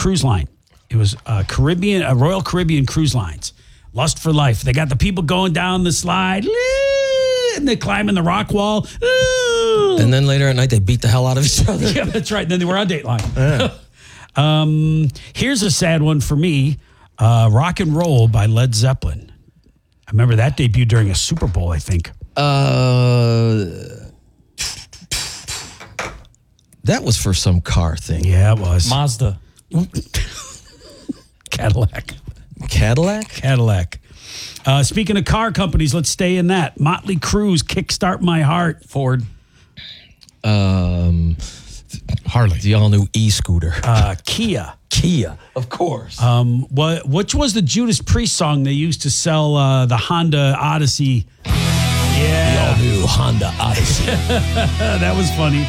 cruise line. It was a Royal Caribbean Cruise Lines. Lust for Life. They got the people going down the slide, and they climbing the rock wall. And then later at night, they beat the hell out of each other. Yeah, that's right. Then they were on Dateline. Yeah. Here's a sad one for me. Rock and Roll by Led Zeppelin. I remember that debuted during a Super Bowl, I think. That was for some car thing. Yeah, it was. Mazda. Cadillac. Cadillac? Speaking of car companies, let's stay in that. Motley Crue's Kickstart My Heart. Ford. Harley. The all-new e-scooter. Kia. Kia, of course. Which was the Judas Priest song they used to sell the Honda Odyssey? Yeah. The all-new Honda Odyssey. That was funny.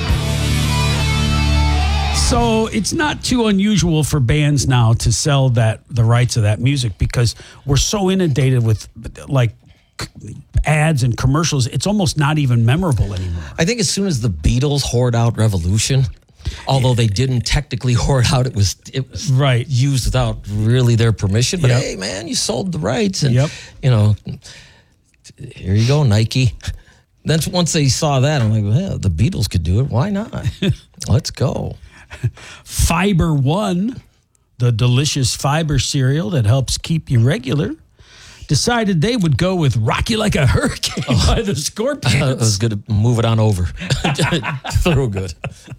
So it's not too unusual for bands now to sell the rights of that music because we're so inundated with like ads and commercials. It's almost not even memorable anymore. I think as soon as the Beatles hoard out Revolution, although they didn't technically hoard out, it was right used without really their permission. But hey, man, you sold the rights, and you know, here you go, Nike. Then once they saw that, I'm like, well, the Beatles could do it. Why not? Let's go. Fiber One, the delicious fiber cereal that helps keep you regular, decided they would go with Rock You Like a Hurricane by the Scorpions. I was going to move it on over. Through good.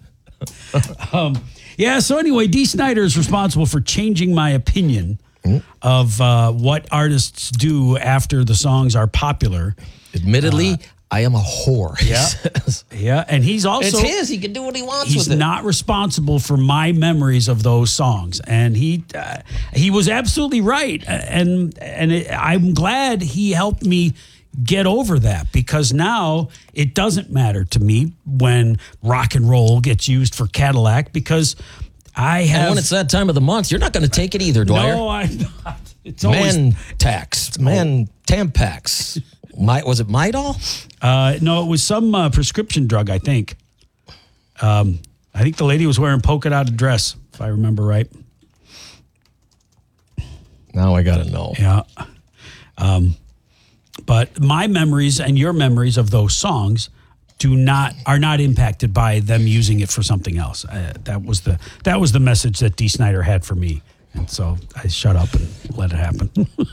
So anyway, Dee Snider is responsible for changing my opinion of what artists do after the songs are popular. Admittedly, I am a whore. Yeah, and he's also... It's his. He can do what he wants with it. He's not responsible for my memories of those songs. And he was absolutely right. And I'm glad he helped me get over that because now it doesn't matter to me when rock and roll gets used for Cadillac because I have... And when it's that time of the month, you're not going to take it either, Dwyer. No, I'm not. It's Man tax. Man Tampax. Was it Midol? No, it was some prescription drug, I think. I think the lady was wearing polka dotted dress, if I remember right. Now I got to know. Yeah. But my memories and your memories of those songs are not impacted by them using it for something else. That was the message that Dee Snider had for me. And so I shut up and let it happen.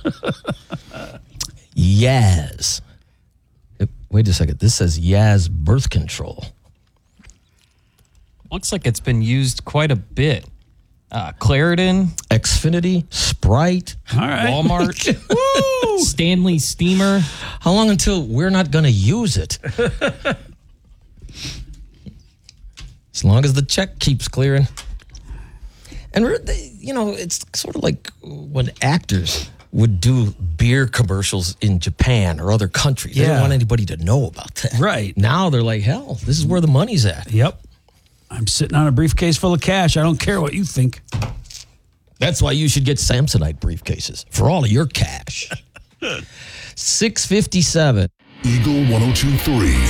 Yaz. Wait a second. This says Yaz birth control. Looks like it's been used quite a bit. Claritin. Xfinity. Sprite. All right. Walmart. Woo! Stanley Steamer. How long until we're not going to use it? As long as the check keeps clearing. And, it's sort of like when actors would do beer commercials in Japan or other countries. They don't want anybody to know about that. Right. Now they're like, hell, this is where the money's at. Yep. I'm sitting on a briefcase full of cash. I don't care what you think. That's why you should get Samsonite briefcases for all of your cash. 657. Eagle 102.3.